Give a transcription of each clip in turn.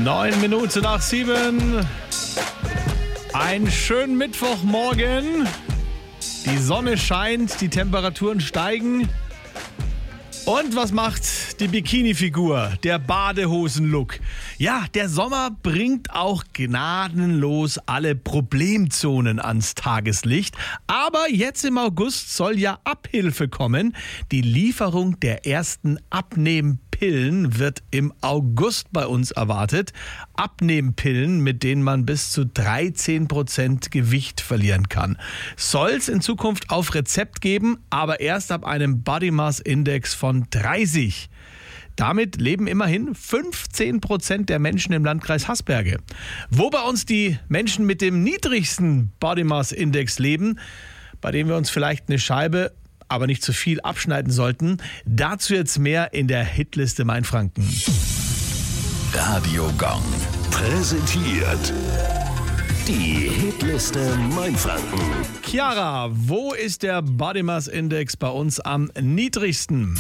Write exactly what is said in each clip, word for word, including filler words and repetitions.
Neun Minuten nach sieben. Ein schönen Mittwochmorgen. Die Sonne scheint, die Temperaturen steigen. Und was macht die Bikini-Figur? Der Badehosen-Look. Ja, der Sommer bringt auch gnadenlos alle Problemzonen ans Tageslicht. Aber jetzt im August soll ja Abhilfe kommen. Die Lieferung der ersten Abnehmpillen wird im August bei uns erwartet. Abnehmpillen, mit denen man bis zu dreizehn Prozent Gewicht verlieren kann. Soll es in Zukunft auf Rezept geben, aber erst ab einem Body Mass Index von dreißig. Damit leben immerhin fünfzehn Prozent der Menschen im Landkreis Haßberge. Wo bei uns die Menschen mit dem niedrigsten Body Mass Index leben, bei dem wir uns vielleicht eine Scheibe, aber nicht zu viel abschneiden sollten, dazu jetzt mehr in der Hitliste Mainfranken. Radio Gong präsentiert die Hitliste Mainfranken. Chiara, wo ist der Body Mass Index bei uns am niedrigsten?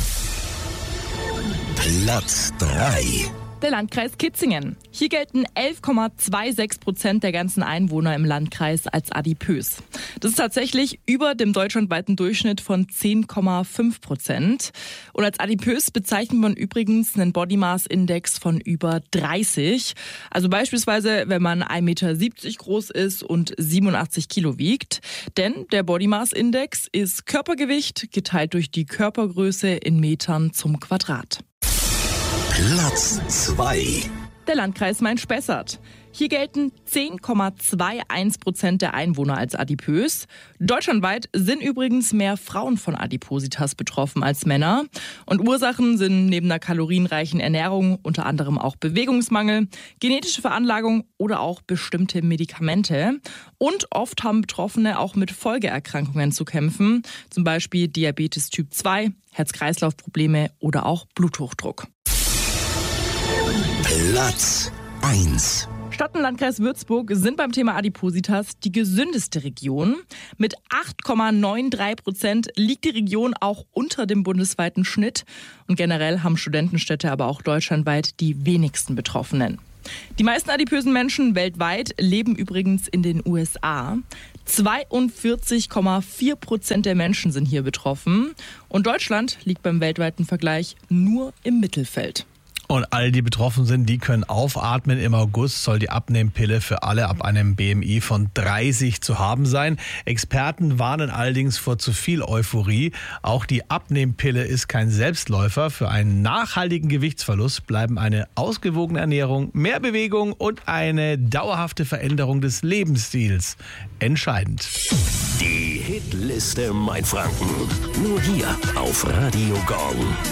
Platz drei. Der Landkreis Kitzingen. Hier gelten elf Komma sechsundzwanzig Prozent der ganzen Einwohner im Landkreis als adipös. Das ist tatsächlich über dem deutschlandweiten Durchschnitt von zehn Komma fünf Prozent. Und als adipös bezeichnet man übrigens einen Body Mass Index von über dreißig. Also beispielsweise, wenn man ein Meter siebzig groß ist und siebenundachtzig Kilo wiegt. Denn der Body Mass Index ist Körpergewicht geteilt durch die Körpergröße in Metern zum Quadrat. Platz zwei. Der Landkreis Main-Spessart. Hier gelten zehn Komma einundzwanzig Prozent der Einwohner als adipös. Deutschlandweit sind übrigens mehr Frauen von Adipositas betroffen als Männer. Und Ursachen sind neben einer kalorienreichen Ernährung unter anderem auch Bewegungsmangel, genetische Veranlagung oder auch bestimmte Medikamente. Und oft haben Betroffene auch mit Folgeerkrankungen zu kämpfen, zum Beispiel Diabetes Typ zwei, Herz-Kreislauf-Probleme oder auch Bluthochdruck. Platz eins. Stadt und Landkreis Würzburg sind beim Thema Adipositas die gesündeste Region. Mit acht Komma dreiundneunzig Prozent liegt die Region auch unter dem bundesweiten Schnitt. Und generell haben Studentenstädte, aber auch deutschlandweit die wenigsten Betroffenen. Die meisten adipösen Menschen weltweit leben übrigens in den U S A. zweiundvierzig Komma vier Prozent der Menschen sind hier betroffen. Und Deutschland liegt beim weltweiten Vergleich nur im Mittelfeld. Und all die betroffen sind, die können aufatmen. Im August soll die Abnehmpille für alle ab einem B M I von dreißig zu haben sein. Experten warnen allerdings vor zu viel Euphorie. Auch die Abnehmpille ist kein Selbstläufer. Für einen nachhaltigen Gewichtsverlust bleiben eine ausgewogene Ernährung, mehr Bewegung und eine dauerhafte Veränderung des Lebensstils entscheidend. Die Hitliste Mainfranken. Nur hier auf Radio Gong.